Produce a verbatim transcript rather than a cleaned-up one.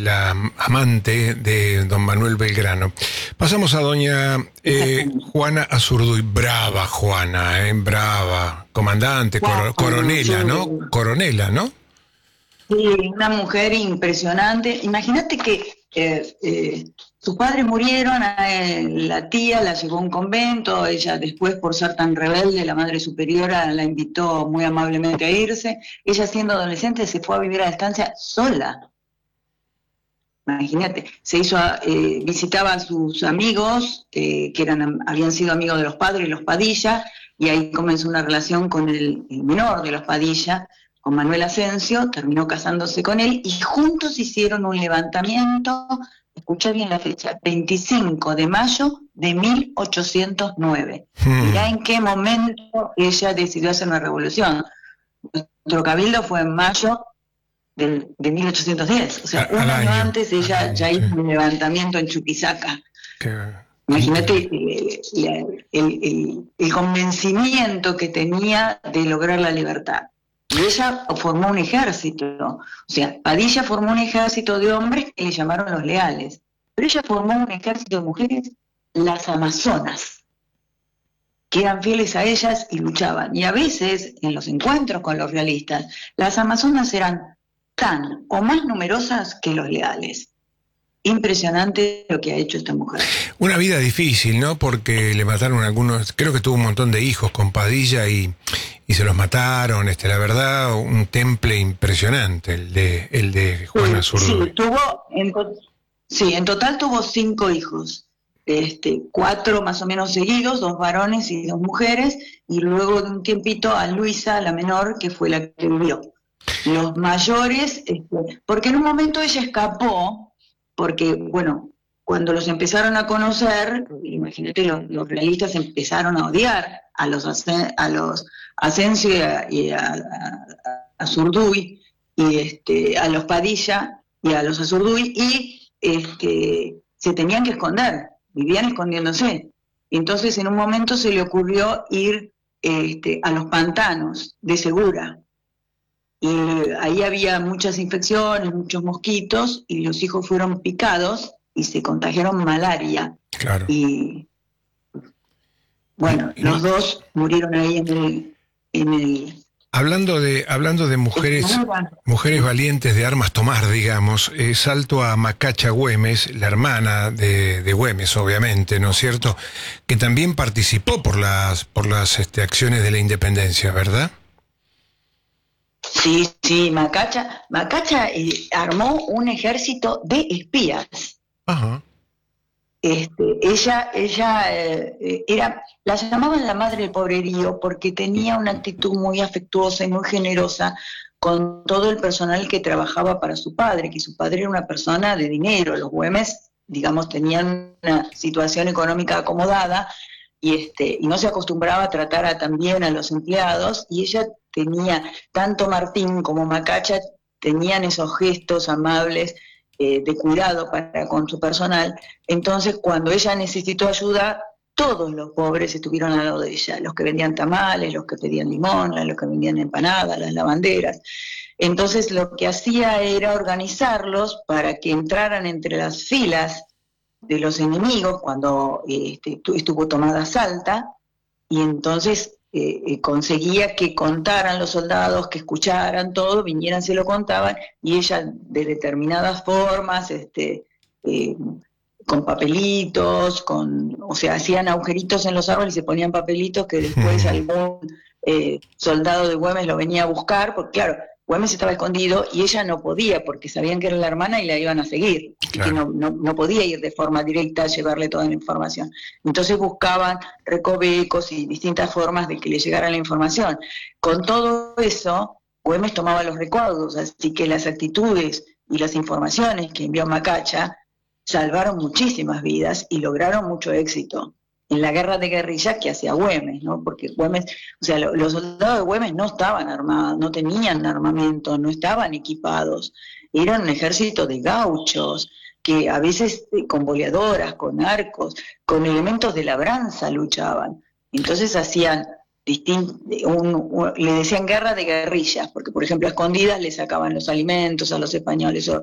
la amante de don Manuel Belgrano. Pasamos a doña eh, Juana Azurduy. Brava Juana, eh, brava. Comandante, coro, coronela, ¿no? Coronela, ¿no? Sí, una mujer impresionante. Imagínate que eh, eh, sus padres murieron, eh, la tía la llevó a un convento, ella después, por ser tan rebelde, la madre superiora la invitó muy amablemente a irse. Ella, siendo adolescente, se fue a vivir a la estancia sola. Imagínate, se hizo, eh, visitaba a sus amigos, eh, que eran, habían sido amigos de los padres, los Padilla, y ahí comenzó una relación con el, el menor de los Padilla, con Manuel Asensio, terminó casándose con él, y juntos hicieron un levantamiento, escucha bien la fecha, veinticinco de mayo de mil ochocientos nueve. Hmm. Mirá en qué momento ella decidió hacer una revolución. Nuestro cabildo fue en mayo de, de mil ochocientos diez, o sea, a, un año, año antes ella año, ya hizo sí. un levantamiento en Chuquisaca. Qué, Imagínate el, el, el, el convencimiento que tenía de lograr la libertad. Y ella formó un ejército, o sea, Padilla formó un ejército de hombres que le llamaron los leales, pero ella formó un ejército de mujeres, las amazonas, que eran fieles a ellas y luchaban. Y a veces, en los encuentros con los realistas, las amazonas eran tan o más numerosas que los leales. Impresionante lo que ha hecho esta mujer. Una vida difícil, ¿no? Porque le mataron algunos, creo que tuvo un montón de hijos con Padilla y, y se los mataron. Este, la verdad, un temple impresionante el de, el de Juana Azurduy. Sí, tuvo, en, sí, en total tuvo cinco hijos. Este, cuatro más o menos seguidos, dos varones y dos mujeres, y luego de un tiempito a Luisa, la menor, que fue la que vivió. Los mayores, este, porque en un momento ella escapó, porque, bueno, cuando los empezaron a conocer, imagínate, los, los realistas empezaron a odiar a los, a los Asensio y a, y a, a, a Azurduy, y este, a los Padilla y a los Azurduy, y este, se tenían que esconder, vivían escondiéndose. Entonces, en un momento se le ocurrió ir este, a los pantanos de Segura. Y ahí había muchas infecciones, muchos mosquitos, y los hijos fueron picados y se contagiaron malaria. Claro. Y bueno, y, los dos murieron ahí en el... En el hablando de hablando de mujeres mujeres valientes de armas tomar, digamos, eh, salto a Macacha Güemes, la hermana de, de Güemes, obviamente, ¿no es cierto? Que también participó por las, por las este, acciones de la independencia, ¿verdad? Sí, sí, Macacha, Macacha eh, armó un ejército de espías. Ajá. Este, ella, ella eh, era, la llamaban la madre del pobrerío porque tenía una actitud muy afectuosa y muy generosa con todo el personal que trabajaba para su padre, que su padre era una persona de dinero. Los Güemes, digamos, tenían una situación económica acomodada y, este, y no se acostumbraba a tratar a, tan bien a los empleados, y ella tenía, tanto Martín como Macacha tenían esos gestos amables eh, de cuidado para con su personal. Entonces, cuando ella necesitó ayuda, todos los pobres estuvieron al lado de ella, los que vendían tamales, los que pedían limones, los que vendían empanadas, las lavanderas. Entonces, lo que hacía era organizarlos para que entraran entre las filas de los enemigos cuando este, estuvo tomada Salta, y entonces eh, eh, conseguía que contaran los soldados, que escucharan todo, vinieran, se lo contaban, y ella de determinadas formas, este, eh, con papelitos, con, o sea, hacían agujeritos en los árboles y se ponían papelitos que después algún eh, soldado de Güemes lo venía a buscar, porque claro, Güemes estaba escondido y ella no podía, porque sabían que era la hermana y la iban a seguir, claro. Y que no, no, no podía ir de forma directa a llevarle toda la información. Entonces buscaban recovecos y distintas formas de que le llegara la información. Con todo eso, Güemes tomaba los recaudos, así que las actitudes y las informaciones que envió Macacha salvaron muchísimas vidas y lograron mucho éxito en la guerra de guerrillas que hacía Güemes, ¿no? Porque Güemes, o sea, lo, los soldados de Güemes no estaban armados, no tenían armamento, no estaban equipados, eran un ejército de gauchos que a veces eh, con boleadoras, con arcos, con elementos de labranza luchaban. Entonces hacían distin- un, un, le decían guerra de guerrillas, porque por ejemplo a escondidas le sacaban los alimentos a los españoles, o